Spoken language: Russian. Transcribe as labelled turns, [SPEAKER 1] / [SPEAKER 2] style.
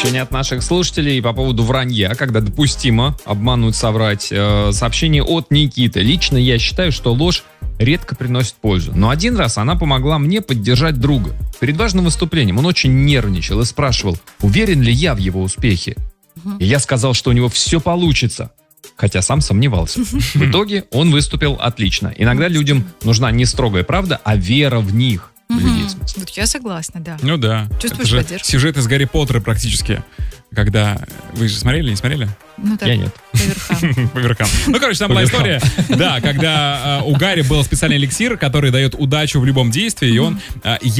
[SPEAKER 1] Сообщение от наших слушателей по поводу вранья, когда допустимо обмануть, соврать. Сообщение от Никиты. Лично я считаю, что ложь редко приносит пользу. Но один раз она помогла мне поддержать друга. Перед важным выступлением он очень нервничал и спрашивал, уверен ли я в его успехе. И я сказал, что у него все получится. Хотя сам сомневался. В итоге он выступил отлично. Иногда людям нужна не строгая правда, а вера в них.
[SPEAKER 2] Вот я согласна, да.
[SPEAKER 3] Ну да.
[SPEAKER 2] Чувствуешь
[SPEAKER 3] Это же
[SPEAKER 2] поддержку?
[SPEAKER 3] сюжет из Гарри Поттера практически. Когда... Вы же смотрели, не смотрели?
[SPEAKER 2] Ну, так,
[SPEAKER 1] Я нет.
[SPEAKER 2] по верхам.
[SPEAKER 3] По верхам. Ну, короче, там была история, да, когда у Гарри был специальный эликсир, который дает удачу в любом действии, и он